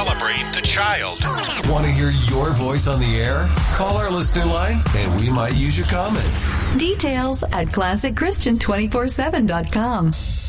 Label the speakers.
Speaker 1: celebrate the child.
Speaker 2: Want to hear your voice on the air? Call our listener line and we might use your comment.
Speaker 3: Details at ClassicChristian247.com.